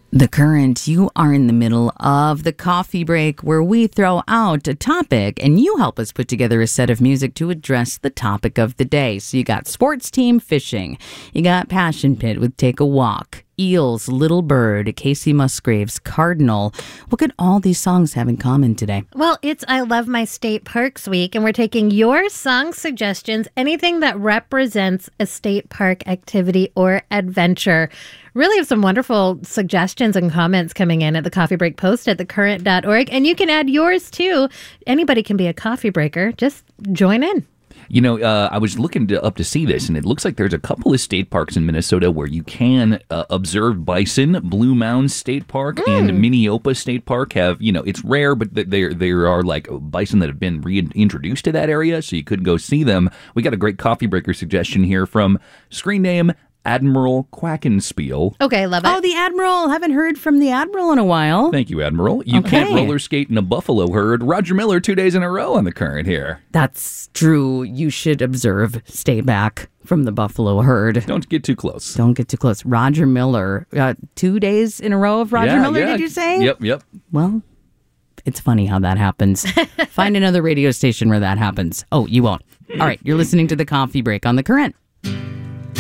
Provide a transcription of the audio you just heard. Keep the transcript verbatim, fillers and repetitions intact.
The Current, you are in the middle of the coffee break where we throw out a topic and you help us put together a set of music to address the topic of the day. So you got Sports Team Fishing, you got Passion Pit with Take a Walk, Eels, Little Bird, Casey Musgraves, Cardinal. What could all these songs have in common today? Well, it's I Love My State Parks week, and we're taking your song suggestions, anything that represents a state park activity or adventure. Really have some wonderful suggestions and comments coming in at the Coffee Break post at the current dot org, and you can add yours too. Anybody can be a coffee breaker. Just join in. You know, uh, I was looking to, up to see this, and it looks like there's a couple of state parks in Minnesota where you can uh, observe bison. Blue Mounds State Park mm. and Minneopa State Park have, you know, it's rare, but there there are like bison that have been reintroduced to that area, so you could go see them. We got a great coffee breaker suggestion here from screen name Admiral Quackenspiel. Okay, love it. Oh, the Admiral. Haven't heard from the Admiral in a while. Thank you, Admiral. You Okay. can't roller skate in a buffalo herd. Roger Miller two days in a row on the Current here. That's true. You should observe. Stay back from the buffalo herd. Don't get too close. Don't get too close. Roger Miller. Uh, two days in a row of Roger Yeah, Miller, yeah. did you say? Yep, yep. Well, it's funny how that happens. Find another radio station where that happens. Oh, you won't. All right, you're listening to The Coffee Break on The Current.